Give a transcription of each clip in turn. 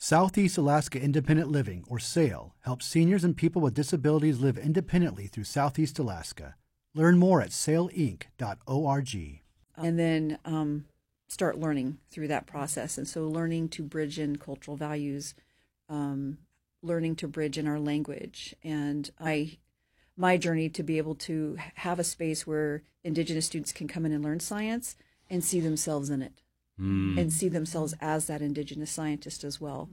Southeast Alaska Independent Living, or SAIL, helps seniors and people with disabilities live independently through Southeast Alaska. Learn more at sailinc.org. And then start learning through that process. And so learning to bridge in cultural values, learning to bridge in our language. And my journey to be able to have a space where Indigenous students can come in and learn science and see themselves in it. And see themselves as that Indigenous scientist as well.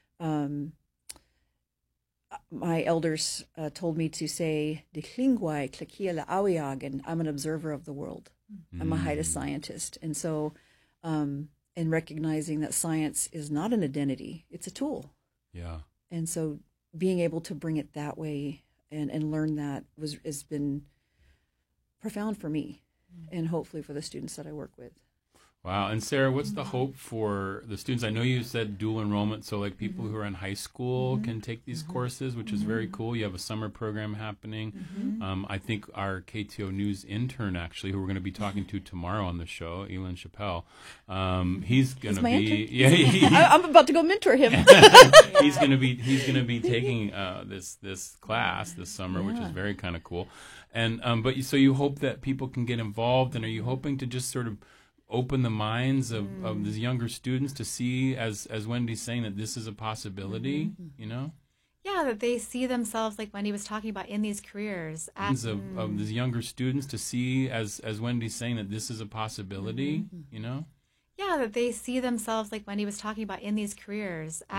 My elders told me to say, "Diklingwai klakia la'awiag," and I'm an observer of the world. I'm a Haida scientist. And so, in recognizing that science is not an identity, it's a tool. Yeah. And so being able to bring it that way and learn that has been profound for me and hopefully for the students that I work with. Wow. And Sarah, what's the hope for the students? I know you said dual enrollment, so like people who are in high school can take these courses, which is very cool. You have a summer program happening. I think our KTO News intern, actually, who we're going to be talking to tomorrow on the show, Elon Chappelle, he's going to be... I'm about to go mentor him. he's going to be taking this class this summer, which is very kind of cool. And so you hope that people can get involved, and are you hoping to just sort of open the minds of these younger students to see, as Wendy's saying, that this is a possibility, you know? Yeah, that they see themselves, like Wendy was talking about, in these careers. Of these younger students to see, as Wendy's saying, that this is a possibility, you know? Yeah, that they see themselves, like Wendy was talking about, in these careers.